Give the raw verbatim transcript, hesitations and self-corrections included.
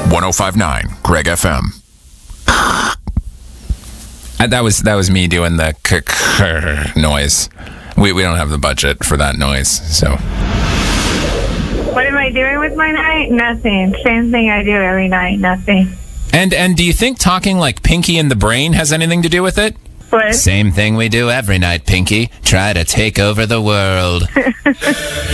one oh five point nine Greg F M. Uh, that was that was me doing the k- k- noise. We we don't have the budget for that noise, so. What am I doing with my night? Nothing. Same thing I do every night. Nothing. And and do you think talking like Pinky in the Brain has anything to do with it? What? Same thing we do every night, Pinky. Try to take over the world.